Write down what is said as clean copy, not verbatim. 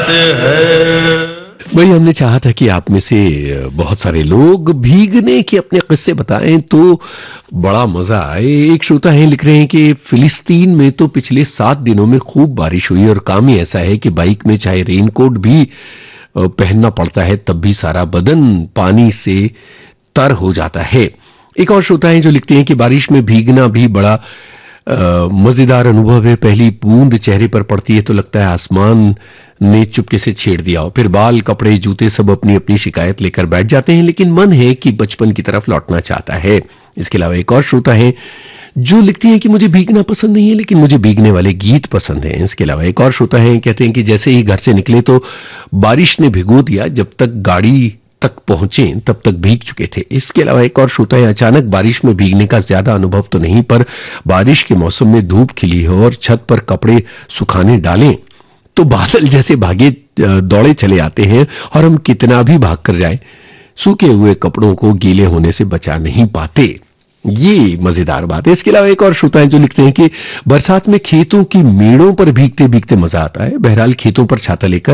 है। वही हमने चाहा था कि आप में से बहुत सारे लोग भीगने के अपने किस्से बताएं तो बड़ा मजा आए। एक श्रोता है लिख रहे हैं कि फिलिस्तीन में तो पिछले 7 दिनों में खूब बारिश हुई और काम ही ऐसा है कि बाइक में चाहे रेनकोट भी पहनना पड़ता है तब भी सारा बदन पानी से तर हो जाता है। एक और श्रोता है जो लिखते हैं कि बारिश में भीगना भी बड़ा मजेदार अनुभव है। पहली बूंद चेहरे पर पड़ती है तो लगता है आसमान ने चुपके से छेड़ दिया हो। फिर बाल कपड़े जूते सब अपनी अपनी शिकायत लेकर बैठ जाते हैं, लेकिन मन है कि बचपन की तरफ लौटना चाहता है। इसके अलावा एक और श्रोता है जो लिखती हैं कि मुझे भीगना पसंद नहीं है लेकिन मुझे भीगने वाले गीत पसंद हैं। इसके अलावा एक और श्रोता है कहते हैं कि जैसे ही घर से निकले तो बारिश ने भिगो दिया, जब तक गाड़ी तक पहुंचे तब तक भीग चुके थे। इसके अलावा एक और श्रोता है अचानक बारिश में भीगने का ज्यादा अनुभव तो नहीं, पर बारिश के मौसम में धूप खिली हो और छत पर कपड़े सुखाने डालें तो बादल जैसे भागे दौड़े चले आते हैं और हम कितना भी भाग कर जाए सूखे हुए कपड़ों को गीले होने से बचा नहीं पाते। ये मजेदार बात है। इसके अलावा एक और श्रोता है जो लिखते हैं कि बरसात में खेतों की मेड़ों पर भीगते भीगते मजा आता है। बहरहाल खेतों पर छाता लेकर